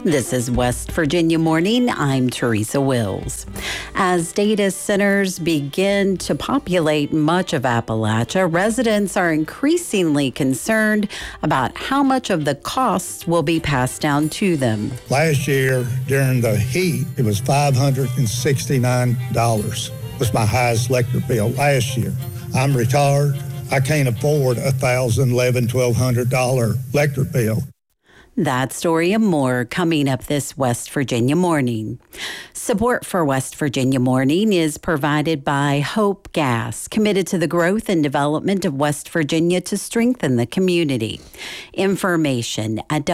This is West Virginia Morning. I'm Teresa Wills. As data centers begin to populate much of Appalachia, residents are increasingly concerned about how much of the costs will be passed down to them. Last year, during the heat, it was $569. It was my highest electric bill last year. I'm retired. I can't afford a $1,011, $1,200 electric bill. That story and more coming up this West Virginia Morning. Support for West Virginia Morning is provided by Hope Gas, committed to the growth and development of West Virginia to strengthen the community. Information at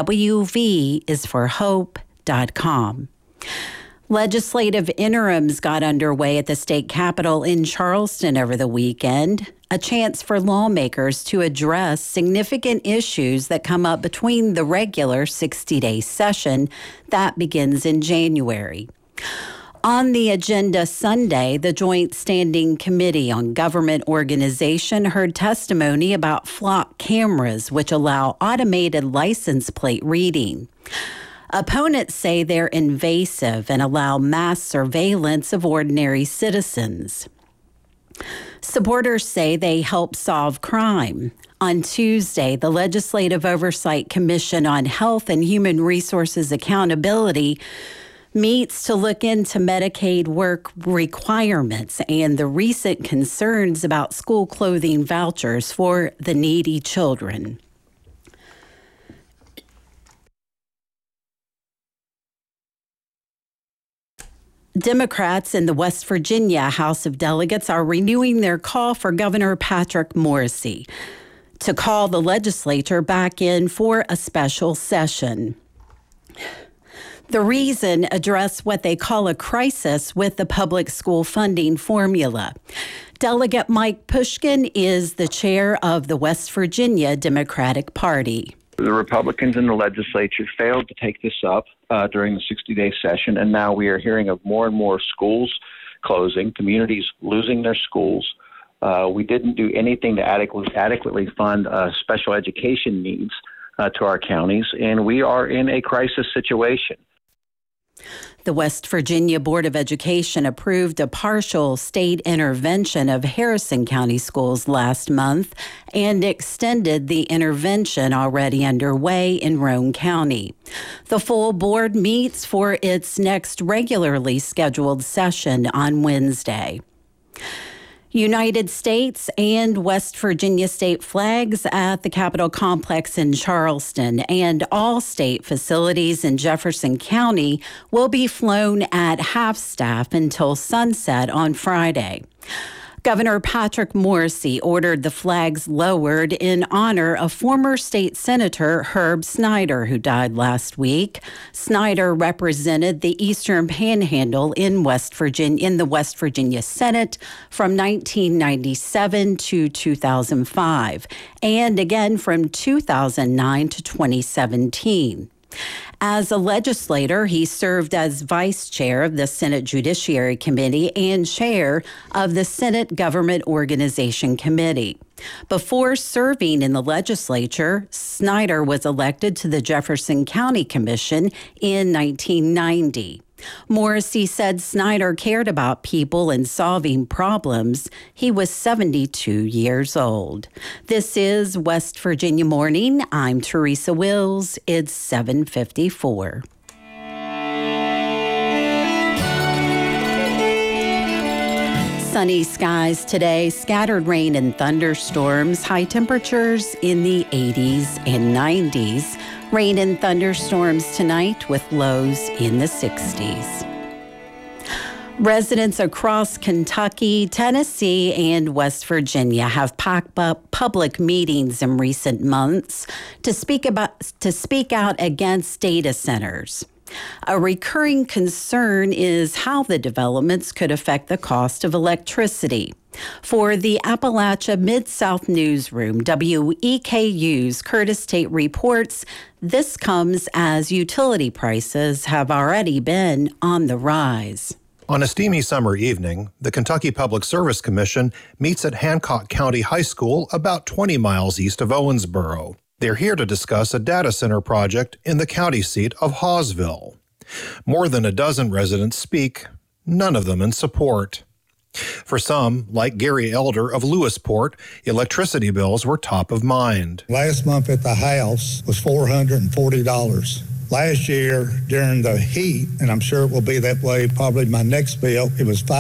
wvisforhope.com. Legislative interims got underway at the state capitol in Charleston over the weekend, a chance for lawmakers to address significant issues that come up between the regular 60-day session that begins in January. On the agenda Sunday, the Joint Standing Committee on Government Organization heard testimony about flock cameras, which allow automated license plate reading. Opponents say they're invasive and allow mass surveillance of ordinary citizens. Supporters say they help solve crime. On Tuesday, the Legislative Oversight Commission on Health and Human Resources Accountability meets to look into Medicaid work requirements and the recent concerns about school clothing vouchers for the needy children. Democrats in the West Virginia House of Delegates are renewing their call for Governor Patrick Morrisey to call the legislature back in for a special session. The reason address what they call a crisis with the public school funding formula. Delegate Mike Pushkin is the chair of the West Virginia Democratic Party. The Republicans in the legislature failed to take this up during the 60-day session, and now we are hearing of more and more schools closing, communities losing their schools. We didn't do anything to adequately fund special education needs to our counties, and we are in a crisis situation. The West Virginia Board of Education approved a partial state intervention of Harrison County schools last month and extended the intervention already underway in Roane County. The full board meets for its next regularly scheduled session on Wednesday. United States and West Virginia state flags at the Capitol complex in Charleston and all state facilities in Jefferson County will be flown at half-staff until sunset on Friday. Governor Patrick Morrisey ordered the flags lowered in honor of former state senator Herb Snyder, who died last week. Snyder represented the Eastern Panhandle in the West Virginia Senate from 1997 to 2005, and again from 2009 to 2017. As a legislator, he served as vice chair of the Senate Judiciary Committee and chair of the Senate Government Organization Committee. Before serving in the legislature, Snyder was elected to the Jefferson County Commission in 1990. Morrisey said Snyder cared about people and solving problems. He was 72 years old. This is West Virginia Morning. I'm Teresa Wills. It's 7:54. Sunny skies today, scattered rain and thunderstorms, high temperatures in the 80s and 90s. Rain and thunderstorms tonight with lows in the 60s. Residents across Kentucky, Tennessee, and West Virginia have packed up public meetings in recent months to speak out against data centers. A recurring concern is how the developments could affect the cost of electricity. For the Appalachia Mid-South Newsroom, WEKU's Curtis Tate reports this comes as utility prices have already been on the rise. On a steamy summer evening, the Kentucky Public Service Commission meets at Hancock County High School about 20 miles east of Owensboro. They're here to discuss a data center project in the county seat of Hawesville. More than a dozen residents speak, none of them in support. For some, like Gary Elder of Lewisport, electricity bills were top of mind. Last month at the house was $440. Last year, during the heat, and I'm sure it will be that way probably my next bill, it was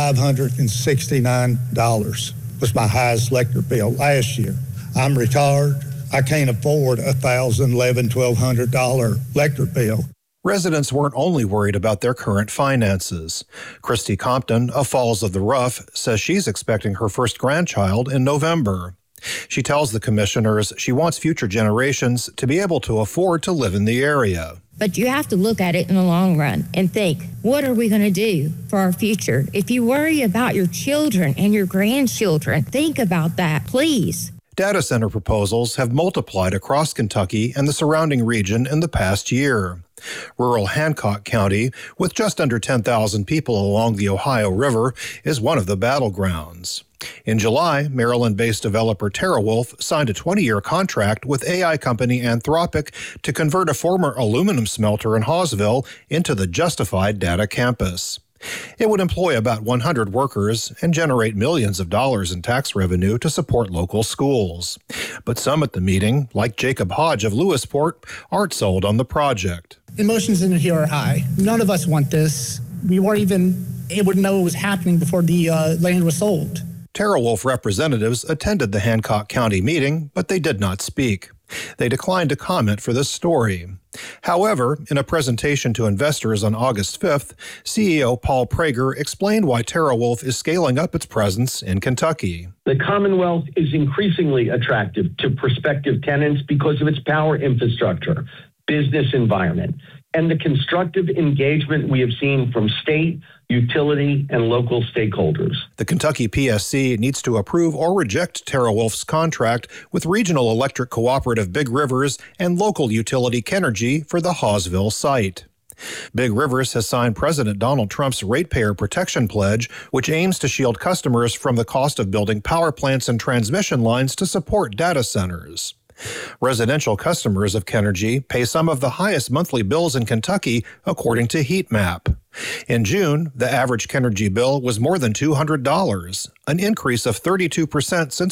$569. Was my highest electric bill last year. I'm retired. I can't afford a $1,011, $1,200 electric bill. Residents weren't only worried about their current finances. Christy Compton of Falls of the Rough says she's expecting her first grandchild in November. She tells the commissioners she wants future generations to be able to afford to live in the area. But you have to look at it in the long run and think, what are we going to do for our future? If you worry about your children and your grandchildren, think about that, please. Data center proposals have multiplied across Kentucky and the surrounding region in the past year. Rural Hancock County, with just under 10,000 people along the Ohio River, is one of the battlegrounds. In July, Maryland-based developer TeraWulf signed a 20-year contract with AI company Anthropic to convert a former aluminum smelter in Hawesville into the justified data campus. It would employ about 100 workers and generate millions of dollars in tax revenue to support local schools. But some at the meeting, like Jacob Hodge of Lewisport, aren't sold on the project. Emotions in here are high. None of us want this. We weren't even able to know it was happening before the land was sold. TeraWulf representatives attended the Hancock County meeting, but they did not speak. They declined to comment for this story. However, in a presentation to investors on August 5th, CEO Paul Prager explained why TeraWulf is scaling up its presence in Kentucky. The Commonwealth is increasingly attractive to prospective tenants because of its power infrastructure, business environment, and the constructive engagement we have seen from state, utility, and local stakeholders. The Kentucky PSC needs to approve or reject TeraWulf's contract with regional electric cooperative Big Rivers and local utility Kenergy for the Hawesville site. Big Rivers has signed President Donald Trump's Ratepayer Protection Pledge, which aims to shield customers from the cost of building power plants and transmission lines to support data centers. Residential customers of Kenergy pay some of the highest monthly bills in Kentucky, according to Heat Map. In June, the average Kenergy bill was more than $200, an increase of 32% since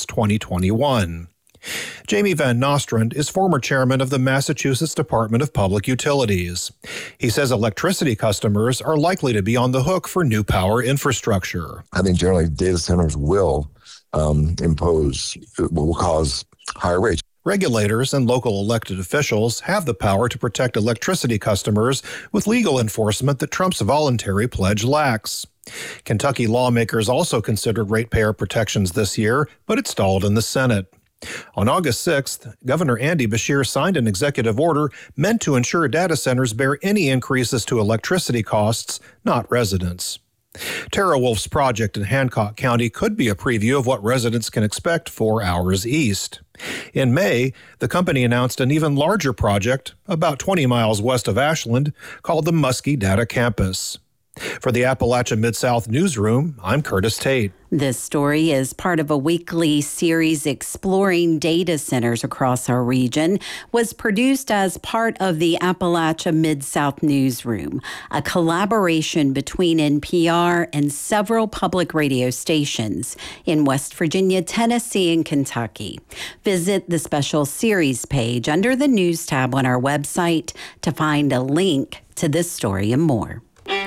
2021. Jamie Van Nostrand is former chairman of the Massachusetts Department of Public Utilities. He says electricity customers are likely to be on the hook for new power infrastructure. I think generally data centers will cause higher rates. Regulators and local elected officials have the power to protect electricity customers with legal enforcement that Trump's voluntary pledge lacks. Kentucky lawmakers also considered ratepayer protections this year, but it stalled in the Senate. On August 6th, Governor Andy Beshear signed an executive order meant to ensure data centers bear any increases to electricity costs, not residents. TeraWulf's project in Hancock County could be a preview of what residents can expect 4 hours east. In May, the company announced an even larger project, about 20 miles west of Ashland, called the Muskie Data Campus. For the Appalachia Mid-South Newsroom, I'm Curtis Tate. This story is part of a weekly series exploring data centers across our region, was produced as part of the Appalachia Mid-South Newsroom, a collaboration between NPR and several public radio stations in West Virginia, Tennessee, and Kentucky. Visit the special series page under the News tab on our website to find a link to this story and more.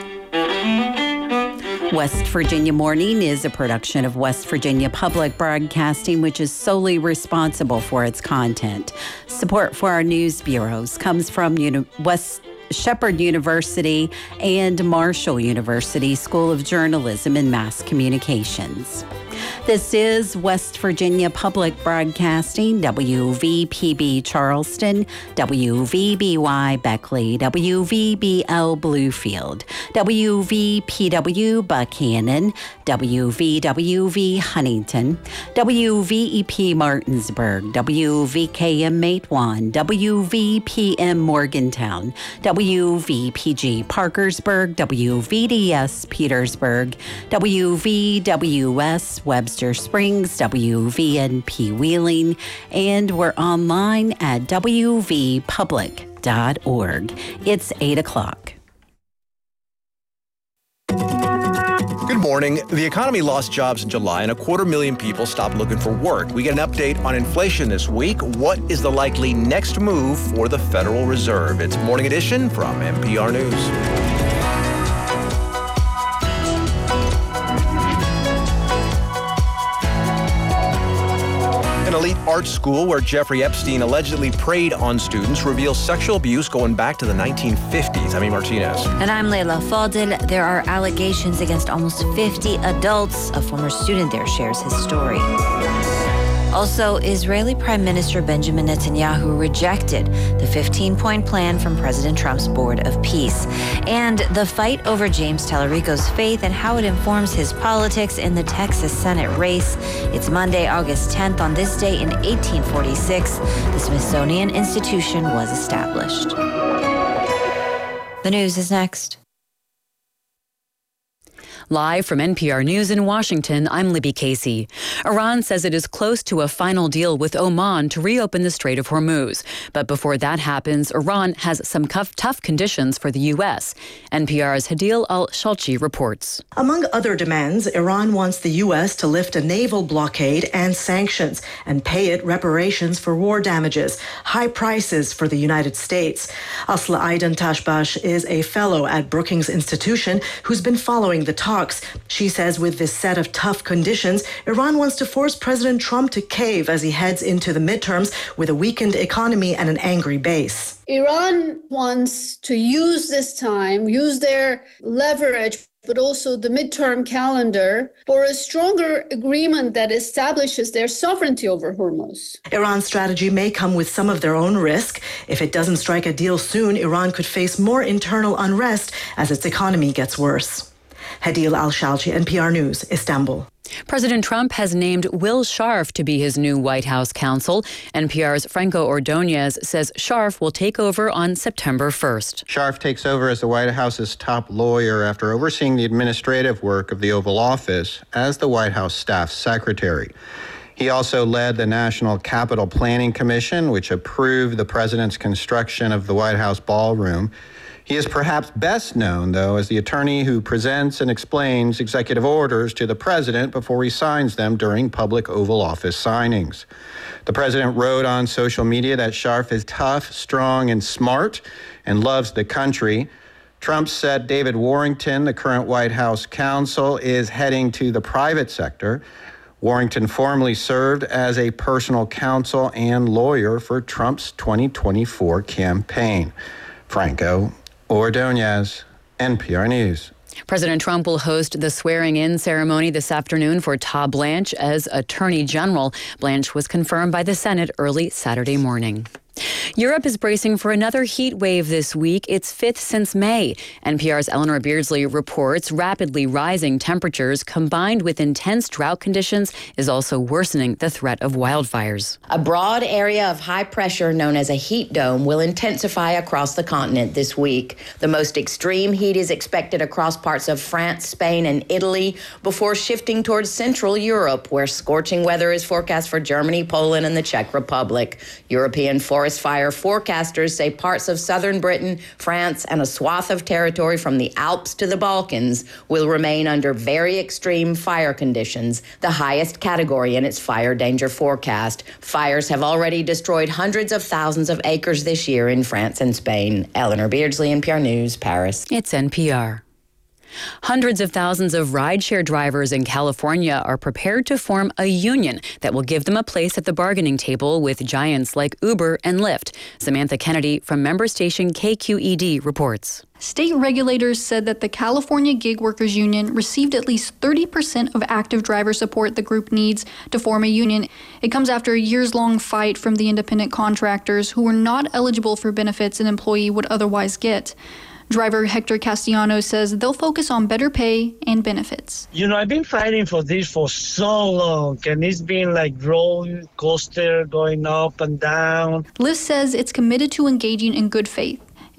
West Virginia Morning is a production of West Virginia Public Broadcasting, which is solely responsible for its content. Support for our news bureaus comes from West Shepherd University and Marshall University School of Journalism and Mass Communications. This is West Virginia Public Broadcasting, WVPB Charleston, WVBY Beckley, WVBL Bluefield, WVPW Buchanan, WVWV Huntington, WVEP Martinsburg, WVKM Matewan, WVPM Morgantown, WVPG Parkersburg, WVDS Petersburg, WVWS Paris, Webster Springs, WVNP Wheeling, and we're online at wvpublic.org. It's 8 o'clock. Good morning. The economy lost jobs in July and 250,000 people stopped looking for work. We get an update on inflation this week. What is the likely next move for the Federal Reserve? It's Morning Edition from NPR News. An elite art school where Jeffrey Epstein allegedly preyed on students reveals sexual abuse going back to the 1950s. I'm Martinez. And I'm Leila Fadel. There are allegations against almost 50 adults. A former student there shares his story. Also, Israeli Prime Minister Benjamin Netanyahu rejected the 15-point plan from President Trump's Board of Peace. And the fight over James Tallarico's faith and how it informs his politics in the Texas Senate race. It's Monday, August 10th. On this day in 1846, the Smithsonian Institution was established. The news is next. Live from NPR News in Washington, I'm Libby Casey. Iran says it is close to a final deal with Oman to reopen the Strait of Hormuz. But before that happens, Iran has some tough conditions for the U.S. NPR's Hadil Al-Shalchi reports. Among other demands, Iran wants the U.S. to lift a naval blockade and sanctions and pay it reparations for war damages, high prices for the United States. Asla Aidan Tashbash is a fellow at Brookings Institution who's been following the talks. She says with this set of tough conditions, Iran wants to force President Trump to cave as he heads into the midterms with a weakened economy and an angry base. Iran wants to use this time, use their leverage, but also the midterm calendar for a stronger agreement that establishes their sovereignty over Hormuz. Iran's strategy may come with some of their own risk. If it doesn't strike a deal soon, Iran could face more internal unrest as its economy gets worse. Hadil Al-Shalchi, NPR News, Istanbul. President Trump has named Will Scharf to be his new White House counsel. NPR's Franco Ordonez says Scharf will take over on September 1st. Scharf takes over as the White House's top lawyer after overseeing the administrative work of the Oval Office as the White House staff secretary. He also led the National Capital Planning Commission, which approved the president's construction of the White House ballroom. He is perhaps best known, though, as the attorney who presents and explains executive orders to the president before he signs them during public Oval Office signings. The president wrote on social media that Scharf is tough, strong, and smart, and loves the country. Trump said David Warrington, the current White House counsel, is heading to the private sector. Warrington formerly served as a personal counsel and lawyer for Trump's 2024 campaign. Franco Ordonez, NPR News. President Trump will host the swearing-in ceremony this afternoon for Todd Blanche as Attorney General. Blanche was confirmed by the Senate early Saturday morning. Europe is bracing for another heat wave this week, its fifth since May. NPR's Eleanor Beardsley reports rapidly rising temperatures combined with intense drought conditions is also worsening the threat of wildfires. A broad area of high pressure known as a heat dome will intensify across the continent this week. The most extreme heat is expected across parts of France, Spain, and Italy before shifting towards Central Europe, where scorching weather is forecast for Germany, Poland, and the Czech Republic. European forest fire forecasters say parts of southern Britain, France, and a swath of territory from the Alps to the Balkans will remain under very extreme fire conditions, the highest category in its fire danger forecast. Fires have already destroyed hundreds of thousands of acres this year in France and Spain. Eleanor Beardsley, NPR News, Paris. It's NPR. Hundreds of thousands of rideshare drivers in California are prepared to form a union that will give them a place at the bargaining table with giants like Uber and Lyft. Samantha Kennedy from member station KQED reports. State regulators said that the California Gig Workers Union received at least 30% of active driver support the group needs to form a union. It comes after a years-long fight from the independent contractors who were not eligible for benefits an employee would otherwise get. Driver Hector Castellanos says they'll focus on better pay and benefits. I've been fighting for this for so long, and it's been like roller coaster going up and down. Lyft says it's committed to engaging in good faith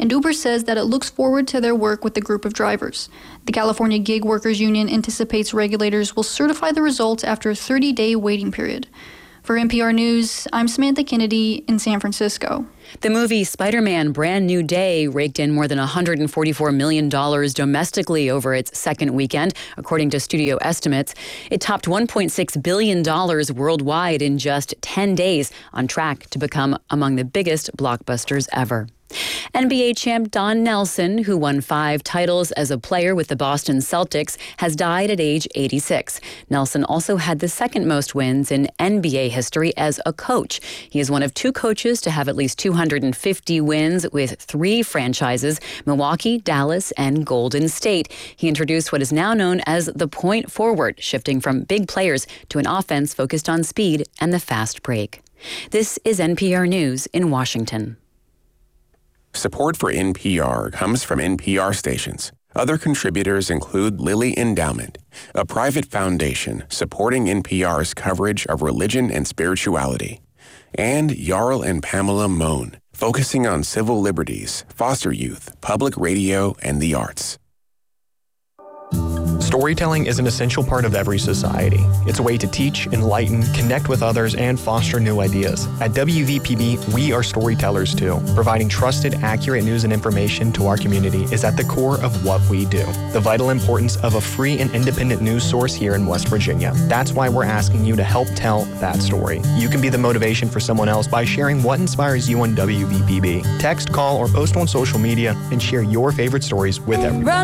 and Uber says that it looks forward to their work with the group of drivers. The California Gig Workers Union anticipates regulators will certify the results after a 30-day waiting period. For NPR News, I'm Samantha Kennedy in San Francisco. The movie Spider-Man: Brand New Day raked in more than $144 million domestically over its second weekend, according to studio estimates. It topped $1.6 billion worldwide in just 10 days, on track to become among the biggest blockbusters ever. NBA champ Don Nelson, who won 5 titles as a player with the Boston Celtics, has died at age 86. Nelson also had the second most wins in NBA history as a coach. He is one of 2 coaches to have at least 250 wins with 3 franchises: Milwaukee, Dallas, and Golden State. He introduced what is now known as the point forward, shifting from big players to an offense focused on speed and the fast break. This is NPR News in Washington. Support for NPR comes from NPR stations. Other contributors include Lilly Endowment, a private foundation supporting NPR's coverage of religion and spirituality, and Jarl and Pamela Mohn, focusing on civil liberties, foster youth, public radio, and the arts. Storytelling is an essential part of every society. It's a way to teach, enlighten, connect with others, and foster new ideas. At WVPB, we are storytellers too. Providing trusted, accurate news and information to our community is at the core of what we do. The vital importance of a free and independent news source here in West Virginia. That's why we're asking you to help tell that story. You can be the motivation for someone else by sharing what inspires you on WVPB. Text, call, or post on social media and share your favorite stories with everyone.